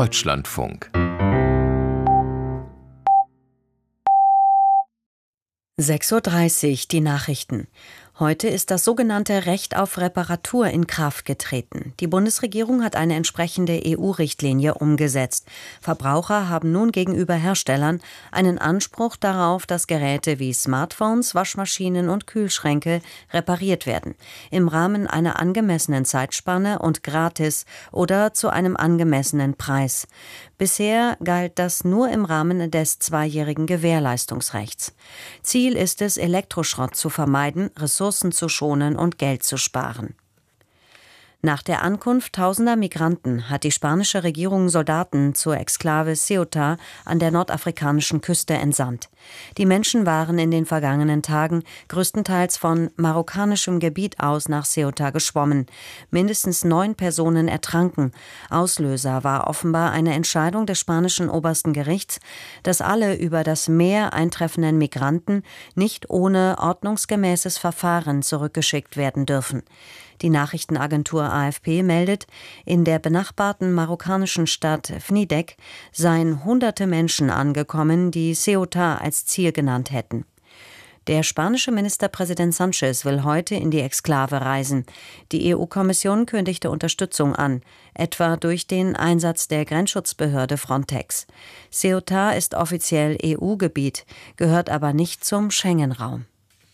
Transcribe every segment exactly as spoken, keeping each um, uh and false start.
Deutschlandfunk. sechs Uhr dreißig, die Nachrichten. Heute ist das sogenannte Recht auf Reparatur in Kraft getreten. Die Bundesregierung hat eine entsprechende E U-Richtlinie umgesetzt. Verbraucher haben nun gegenüber Herstellern einen Anspruch darauf, dass Geräte wie Smartphones, Waschmaschinen und Kühlschränke repariert werden. Im Rahmen einer angemessenen Zeitspanne und gratis oder zu einem angemessenen Preis. Bisher galt das nur im Rahmen des zweijährigen Gewährleistungsrechts. Ziel ist es, Elektroschrott zu vermeiden, Ressourcen zu schonen und Geld zu sparen. Nach der Ankunft tausender Migranten hat die spanische Regierung Soldaten zur Exklave Ceuta an der nordafrikanischen Küste entsandt. Die Menschen waren in den vergangenen Tagen größtenteils von marokkanischem Gebiet aus nach Ceuta geschwommen. Mindestens neun Personen ertranken. Auslöser war offenbar eine Entscheidung des spanischen obersten Gerichts, dass alle über das Meer eintreffenden Migranten nicht ohne ordnungsgemäßes Verfahren zurückgeschickt werden dürfen. Die Nachrichtenagentur A F P meldet, in der benachbarten marokkanischen Stadt Fnidek seien hunderte Menschen angekommen, die Ceuta als Ziel genannt hätten. Der spanische Ministerpräsident Sánchez will heute in die Exklave reisen. Die E U-Kommission kündigte Unterstützung an, etwa durch den Einsatz der Grenzschutzbehörde Frontex. Ceuta ist offiziell E U-Gebiet, gehört aber nicht zum Schengen-Raum.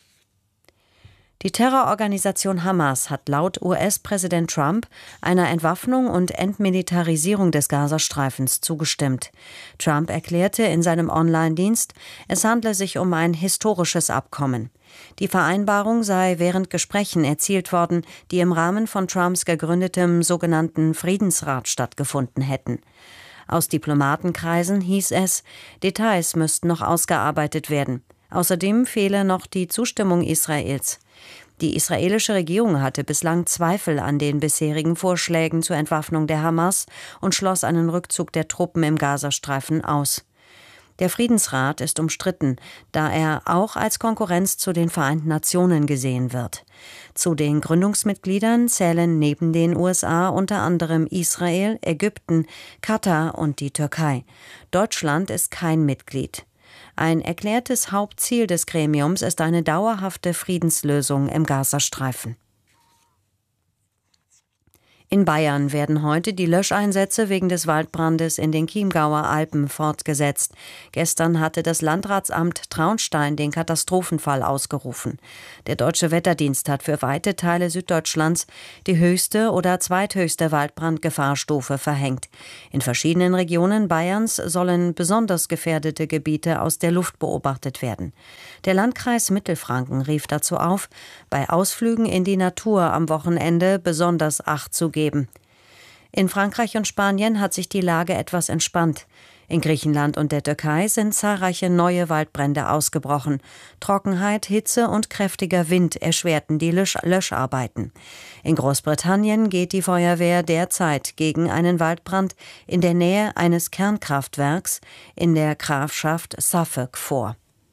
Die Terrororganisation Hamas hat laut U S-Präsident Trump einer Entwaffnung und Entmilitarisierung des Gazastreifens zugestimmt. Trump erklärte in seinem Online-Dienst, es handle sich um ein historisches Abkommen. Die Vereinbarung sei während Gesprächen erzielt worden, die im Rahmen von Trumps gegründetem sogenannten Friedensrat stattgefunden hätten. Aus Diplomatenkreisen hieß es, Details müssten noch ausgearbeitet werden. Außerdem fehle noch die Zustimmung Israels. Die israelische Regierung hatte bislang Zweifel an den bisherigen Vorschlägen zur Entwaffnung der Hamas und schloss einen Rückzug der Truppen im Gazastreifen aus. Der Friedensrat ist umstritten, da er auch als Konkurrenz zu den Vereinten Nationen gesehen wird. Zu den Gründungsmitgliedern zählen neben den U S A unter anderem Israel, Ägypten, Katar und die Türkei. Deutschland ist kein Mitglied. Ein erklärtes Hauptziel des Gremiums ist eine dauerhafte Friedenslösung im Gazastreifen. In Bayern werden heute die Löscheinsätze wegen des Waldbrandes in den Chiemgauer Alpen fortgesetzt. Gestern hatte das Landratsamt Traunstein den Katastrophenfall ausgerufen. Der Deutsche Wetterdienst hat für weite Teile Süddeutschlands die höchste oder zweithöchste Waldbrandgefahrstufe verhängt. In verschiedenen Regionen Bayerns sollen besonders gefährdete Gebiete aus der Luft beobachtet werden. Der Landkreis Mittelfranken rief dazu auf, bei Ausflügen in die Natur am Wochenende besonders Acht zu geben. In Frankreich und Spanien hat sich die Lage etwas entspannt. In Griechenland und der Türkei sind zahlreiche neue Waldbrände ausgebrochen. Trockenheit, Hitze und kräftiger Wind erschwerten die Lösch- Löscharbeiten. In Großbritannien geht die Feuerwehr derzeit gegen einen Waldbrand in der Nähe eines Kernkraftwerks in der Grafschaft Suffolk vor.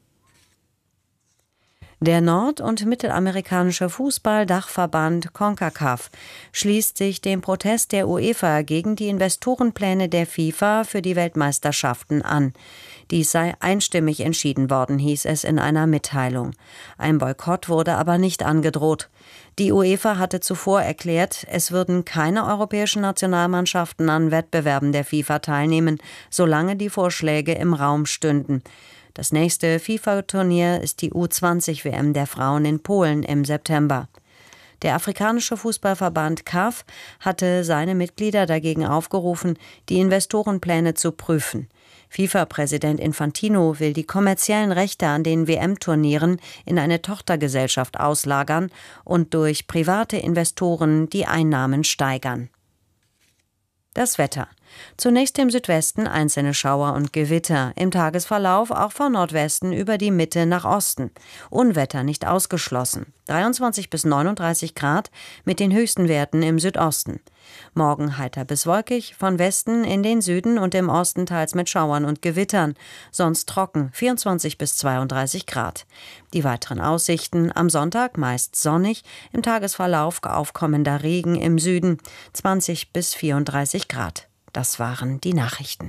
Der nord- und mittelamerikanische Fußball-Dachverband CONCACAF schließt sich dem Protest der UEFA gegen die Investorenpläne der FIFA für die Weltmeisterschaften an. Dies sei einstimmig entschieden worden, hieß es in einer Mitteilung. Ein Boykott wurde aber nicht angedroht. Die UEFA hatte zuvor erklärt, es würden keine europäischen Nationalmannschaften an Wettbewerben der FIFA teilnehmen, solange die Vorschläge im Raum stünden. Das nächste FIFA-Turnier ist die U zwanzig W M der Frauen in Polen im September. Der afrikanische Fußballverband C A F hatte seine Mitglieder dagegen aufgerufen, die Investorenpläne zu prüfen. FIFA-Präsident Infantino will die kommerziellen Rechte an den W M-Turnieren in eine Tochtergesellschaft auslagern und durch private Investoren die Einnahmen steigern. Das Wetter. Zunächst im Südwesten einzelne Schauer und Gewitter, im Tagesverlauf auch von Nordwesten über die Mitte nach Osten. Unwetter nicht ausgeschlossen. dreiundzwanzig bis neununddreißig Grad mit den höchsten Werten im Südosten. Morgen heiter bis wolkig, von Westen in den Süden und im Osten teils mit Schauern und Gewittern. Sonst trocken, vierundzwanzig bis zweiunddreißig Grad. Die weiteren Aussichten: am Sonntag meist sonnig, im Tagesverlauf aufkommender Regen im Süden, zwanzig bis vierunddreißig Grad. Das waren die Nachrichten.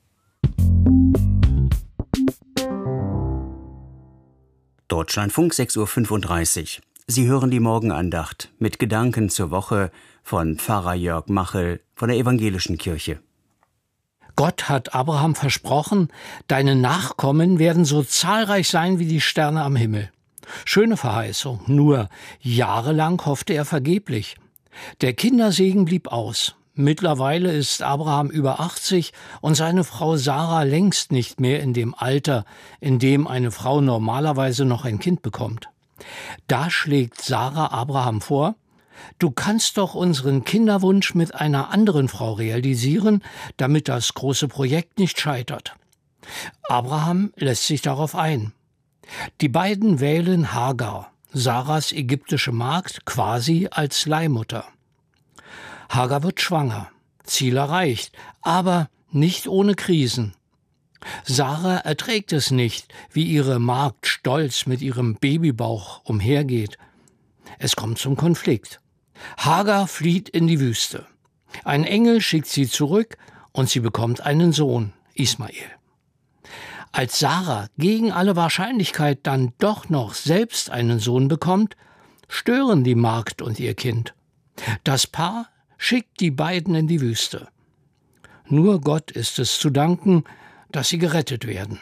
Deutschlandfunk sechs Uhr fünfunddreißig. Sie hören die Morgenandacht mit Gedanken zur Woche von Pfarrer Jörg Machel von der Evangelischen Kirche. Gott hat Abraham versprochen, deine Nachkommen werden so zahlreich sein wie die Sterne am Himmel. Schöne Verheißung, nur jahrelang hoffte er vergeblich. Der Kindersegen blieb aus. Mittlerweile ist Abraham über achtzig und seine Frau Sarah längst nicht mehr in dem Alter, in dem eine Frau normalerweise noch ein Kind bekommt. Da schlägt Sarah Abraham vor: Du kannst doch unseren Kinderwunsch mit einer anderen Frau realisieren, damit das große Projekt nicht scheitert. Abraham lässt sich darauf ein. Die beiden wählen Hagar, Sarahs ägyptische Magd, quasi als Leihmutter. Hagar wird schwanger, Ziel erreicht, aber nicht ohne Krisen. Sarah erträgt es nicht, wie ihre Magd stolz mit ihrem Babybauch umhergeht. Es kommt zum Konflikt. Hagar flieht in die Wüste. Ein Engel schickt sie zurück und sie bekommt einen Sohn, Ismael. Als Sarah gegen alle Wahrscheinlichkeit dann doch noch selbst einen Sohn bekommt, stören die Magd und ihr Kind. Das Paar schickt die beiden in die Wüste. Nur Gott ist es zu danken, dass sie gerettet werden.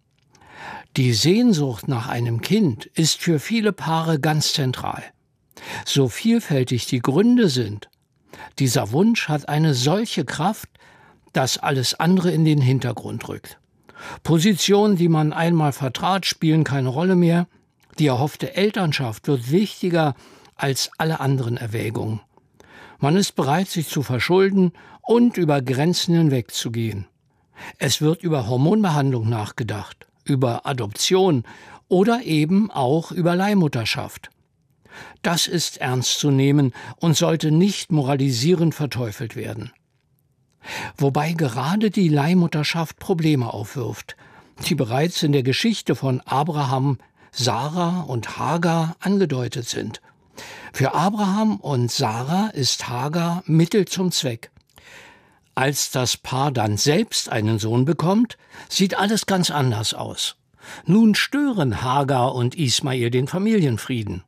Die Sehnsucht nach einem Kind ist für viele Paare ganz zentral. So vielfältig die Gründe sind, dieser Wunsch hat eine solche Kraft, dass alles andere in den Hintergrund rückt. Positionen, die man einmal vertrat, spielen keine Rolle mehr. Die erhoffte Elternschaft wird wichtiger als alle anderen Erwägungen. Man ist bereit, sich zu verschulden und über Grenzen hinwegzugehen. Es wird über Hormonbehandlung nachgedacht, über Adoption oder eben auch über Leihmutterschaft. Das ist ernst zu nehmen und sollte nicht moralisierend verteufelt werden. Wobei gerade die Leihmutterschaft Probleme aufwirft, die bereits in der Geschichte von Abraham, Sarah und Hagar angedeutet sind. Für Abraham und Sarah ist Hagar Mittel zum Zweck. Als das Paar dann selbst einen Sohn bekommt, sieht alles ganz anders aus. Nun stören Hagar und Ismael den Familienfrieden.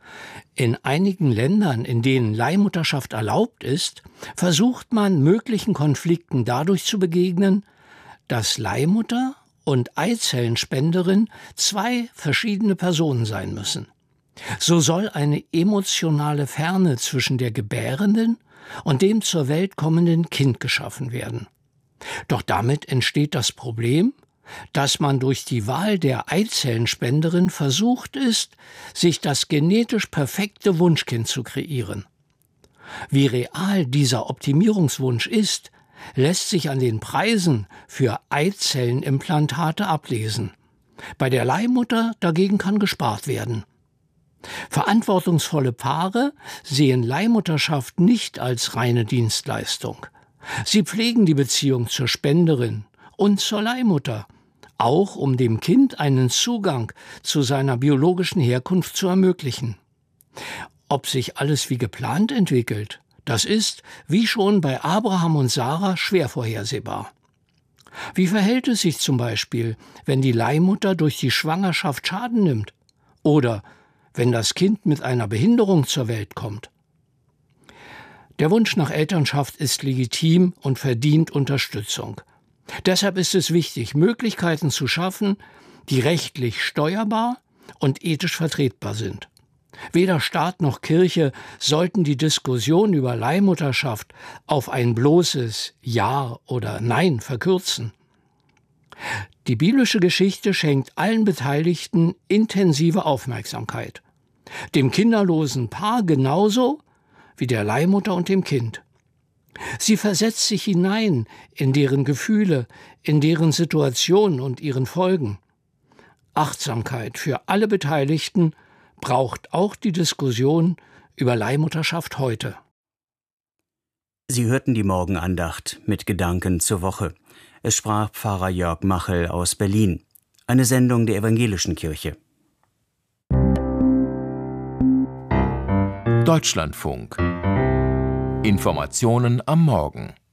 In einigen Ländern, in denen Leihmutterschaft erlaubt ist, versucht man, möglichen Konflikten dadurch zu begegnen, dass Leihmutter und Eizellenspenderin zwei verschiedene Personen sein müssen. So soll eine emotionale Ferne zwischen der Gebärenden und dem zur Welt kommenden Kind geschaffen werden. Doch damit entsteht das Problem, dass man durch die Wahl der Eizellenspenderin versucht ist, sich das genetisch perfekte Wunschkind zu kreieren. Wie real dieser Optimierungswunsch ist, lässt sich an den Preisen für Eizellenimplantate ablesen. Bei der Leihmutter dagegen kann gespart werden. Verantwortungsvolle Paare sehen Leihmutterschaft nicht als reine Dienstleistung. Sie pflegen die Beziehung zur Spenderin und zur Leihmutter, auch um dem Kind einen Zugang zu seiner biologischen Herkunft zu ermöglichen. Ob sich alles wie geplant entwickelt, das ist, wie schon bei Abraham und Sarah, schwer vorhersehbar. Wie verhält es sich zum Beispiel, wenn die Leihmutter durch die Schwangerschaft Schaden nimmt? Oder wenn das Kind mit einer Behinderung zur Welt kommt? Der Wunsch nach Elternschaft ist legitim und verdient Unterstützung. Deshalb ist es wichtig, Möglichkeiten zu schaffen, die rechtlich steuerbar und ethisch vertretbar sind. Weder Staat noch Kirche sollten die Diskussion über Leihmutterschaft auf ein bloßes Ja oder Nein verkürzen. Die biblische Geschichte schenkt allen Beteiligten intensive Aufmerksamkeit. Dem kinderlosen Paar genauso wie der Leihmutter und dem Kind. Sie versetzt sich hinein in deren Gefühle, in deren Situation und ihren Folgen. Achtsamkeit für alle Beteiligten braucht auch die Diskussion über Leihmutterschaft heute. Sie hörten die Morgenandacht mit Gedanken zur Woche. Es sprach Pfarrer Jörg Machel aus Berlin. Eine Sendung der Evangelischen Kirche. Deutschlandfunk. Informationen am Morgen.